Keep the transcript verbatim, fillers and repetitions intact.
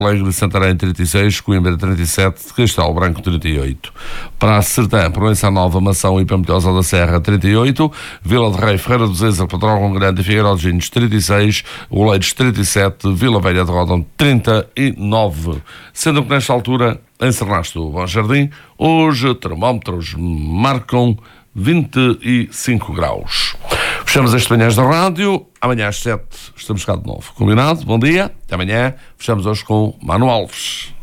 Alegre, Santarém trinta e seis, Coimbra trinta e sete, Castelo Branco trinta e oito. Para a Sertã, Proença Nova, Mação e Pampilhosa da Serra trinta e oito, Vila de Rei, Ferreira do Zezer, Patrógão Grande e Figueiró de Ginhos trinta e seis, Oleiros trinta e sete, Vila Velha de Ródão trinta e nove. Sendo que nesta altura, em Sernasto do Bom Jardim, hoje termómetros marcam vinte e cinco graus. Fechamos este Manhãs da Rádio. Amanhã às sete estamos cá de novo. Combinado? Bom dia. Até amanhã. Fechamos hoje com Mano Alves.